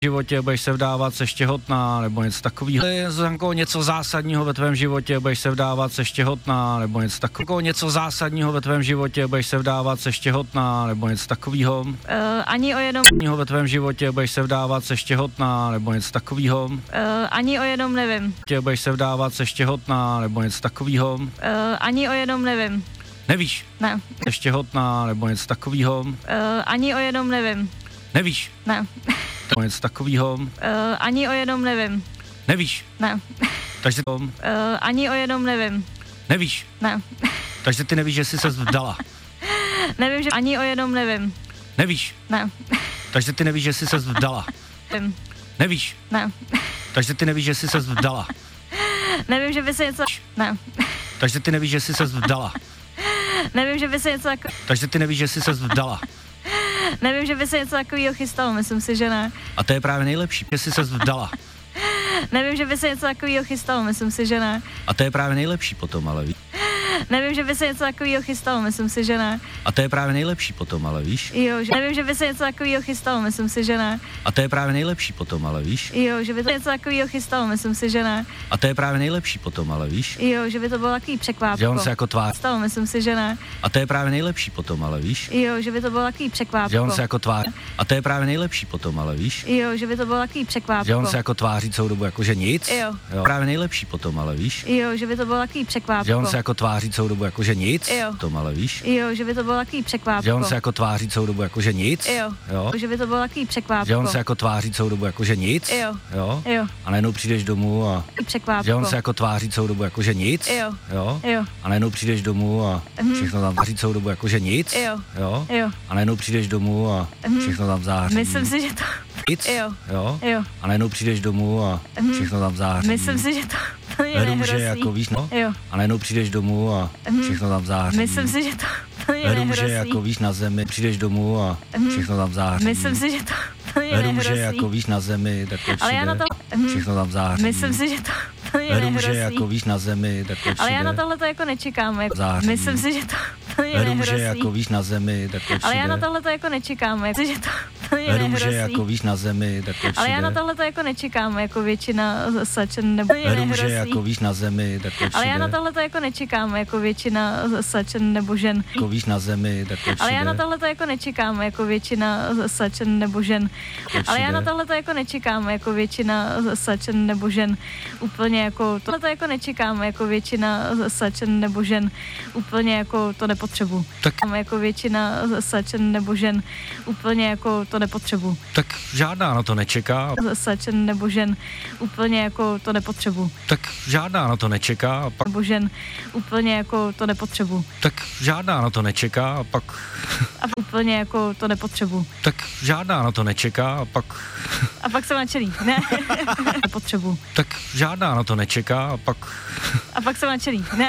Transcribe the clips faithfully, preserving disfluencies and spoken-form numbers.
V životě budeš se vdávat, seš těhotná, nebo něco takového. Je jako něco zásadního ve tvém životě, budeš se vdávat, seš těhotná, nebo něco takového. Něco zásadního ve tvém životě, budeš se vdávat, seš těhotná, nebo něco takového. Uh, ani o jednom. Ve tvém životě budeš se vdávat, seš těhotná, nebo něco takového. Uh, ani o jednom nevím. Budeš se vdávat, seš těhotná, nebo něco takového. Uh, ani o jednom nevím. Nevíš? Ne. Seš těhotná, nebo něco takového. Uh, ani o jednom nevím. Nevíš? Ne. To něco takového. Uh, ani o jednom nevím. Nevíš? Ne. Takže to... Uh, ani o jednom nevím. Nevíš? Ne. Takže ty nevíš, že jsi se vdala. Nevím, že ani o jednom nevím. Nevíš? Ne. Takže ty nevíš, že jsi se vdala. Vím. Nevíš? Ne. Takže ty nevíš, že jsi se vdala. Nevím, že by se něco... Ne. Takže ty nevíš, že jsi se vdala. Nevím, že by se něco jako... Takže ty nevíš, že jsi se vdala. Nevím, že by se něco takového chystalo, myslím si, že ne. A to je právě nejlepší, že jsi se vdala. Nevím, že by se něco takového chystalo, myslím si, že ne. A to je právě nejlepší potom, ale víš. Nevím, že by se něco takového chystalo, myslím si, že ne. A to je právě nejlepší potom, ale víš. Jo, že... Nevím, že by se něco takového chystalo, myslím si, že ne. A to je právě nejlepší potom, ale víš. Jo, že by to něco takového chystalo, myslím si, že ne. A to je právě nejlepší potom, ale víš. Jo, že by to bylo takový překvápko. Že on se jako tváří. Stalo, myslím si, že ne. A to je právě nejlepší potom, ale víš. Jo, že by to bylo takový překvápko. Že on se jako tváří. A to je právě nejlepší potom, ale víš. Jo, že by to bylo takový překvápko. Že on se jako tváří celou dobu jako že nic. Jo. Jo. Právě nejlepší potom, ale víš. Jo, že by to bylo takový překvápko. Že on se jako tváří celou dobu jako že nic. Jo. Tom, ale víš. Jo, že by to bylo takový překvápko. Že on se jako tváří celou dobu jako že nic. Jo. Jo. Že by to bylo takový překvápko. Že on se jako tváří celou dobu jako že nic. Jo. Jo. Jo. A najednou přijdeš domů a překvápko. že on se jako tváří celou dobu jako že nic. Jo. Jo. Jo. A najednou přijdeš domů a všechno tam tváří celou dobu jako že nic. Jo. Jo. Jo. A najednou přijdeš domů a všechno tam září. Myslím si, že to... Nic. Jo. Jo. Jo. A najednou přijdeš domů a všechno tam září. Myslím si, že to, to je Růže nehrozný. jako víš, no. Jo. A najednou přijdeš domů a všechno tam září. Myslím si, že to, to je Růže nehrozný. jako víš na zemi, přijdeš domů a všechno tam září. Myslím si, že to, to je Růže nehrozný. jako víš na zemi, tak to Ale já na to... všechno tam září. Myslím si, že to, to je Růže nehrozný. jako víš na zemi, tak to Ale já na tohle to jako nečekám. Jako... září. Myslím si, že to, to je Růže nehrozný. jako víš na zemi, tak to Ale já na tohle to jako nečekám. Jako... Myslím si, že to, to je Růže nehrozný. jako víš na zemi, tak to Ale já na tohle to jako nečekám. Jako většina sačen nebo je Růže nehrozný. jako víš na zemi, tak to Ale já na tohle to jako nečekám. Jako většina sačen nebo žen. jako víš na zemi, tak to Ale já na tohle to jako nečekám. Jako většina sačen nebo žen. Ale já na tohle to jako nečekám. Jako většina sačen nebo žen. Úplně jako tohle to jako nečekám. Jako většina sačen nebo žen. Úplně jako to nepotřebuji. Tak. Jako většina sačen nebo žen. Úplně jako to nepotřebuji. Tak žádná na to nečeká. Sačen nebo žen. Úplně jako to nepotřebuji. Tak žádná na to nečeká a pak, Nebo žen. Úplně jako to nepotřebuji. tak žádná na to nečeká a pak, A úplně jako to nepotřebuji. tak žádná na to nečeká a pak, A pak jsem nadšený. Ne. Nepotřebuji. tak žádná na to nečeká a pak, A pak jsem nadšený. Ne.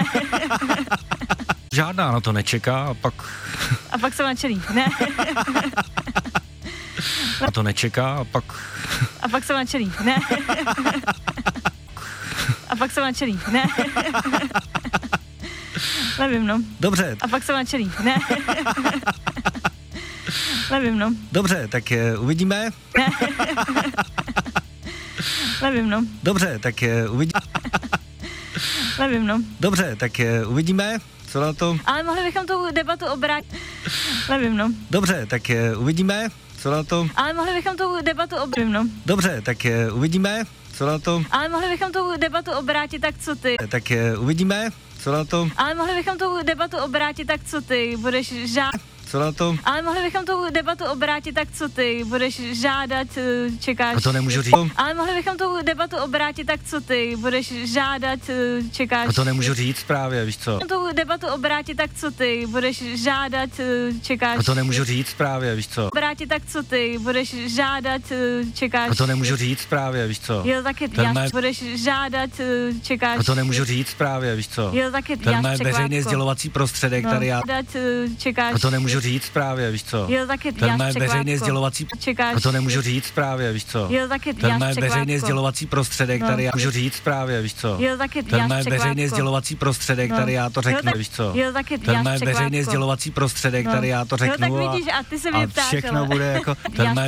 žádná na to nečeká a pak, A pak jsem nadšený. Ne. na to nečeká a pak, A pak jsem nadšený. Ne. A pak jsem nadšený. Ne. Nevím, no. dobře, A pak jsem nadšený. Ne. Nevím, no. dobře, tak je, uvidíme. Nevím, no. Dobře, tak je, uvidíme. Nevím, no. Dobře, tak je, uvidíme. Co na to? Ale mohli bychom tu debatu obrátit. Nevím, no. Dobře, tak je, uvidíme. Co na to? Ale mohli bychom tu debatu obrátit, no. Dobře, tak je, uvidíme. Co na to? Ale mohli bychom tu debatu obrátit, tak co ty? Tak je, uvidíme. Co na to? Ale mohli bychom tu debatu obrátit, tak co ty? Budeš žádat. Co na to? Ale mohli bychom tu debatu obrátit, tak co ty? Budeš žádat, eh, čekáš. A to nemůžu říct. Ale mohli bychom tu debatu obrátit, tak co ty? Budeš žádat, eh, čekáš. A to nemůžu říct právě, víš co? Tu debatu obrátit, tak co ty? Budeš žádat, eh, čekáš. A to nemůžu říct právě, víš co? Obrátit, tak co ty? Budeš žádat, eh, čekáš. A to nemůžu říct právě, víš co? Jo, taky Ten já mé- budeš žádat, eh, čekáš. A to nemůžu říct právě, víš co? Jo, taky Ten já mé překvápko. veřejný sdělovací prostředek, tady já... Žádat, eh, čekáš. A to nemůžu říct právě, víš co? Jo, taky Ten já mé překvápko. veřejný sdělovací... Čekáš. A to nemůžu říct právě, víš co? Jo, taky Ten já mé překvápko. veřejný sdělovací prostředek, No. tady já můžu říct právě, víš co? Jo, taky Ten já mé překvápko. veřejný sdělovací prostředek, No. tady já to Jo, řeknu, tak- víš co? Jo, taky Ten já mé překvápko. veřejný sdělovací prostředek, No. tady já to Jo, řeknu tak vidíš, a ty se mě a ptáš, všechno ale- bude jako... Já Ten mé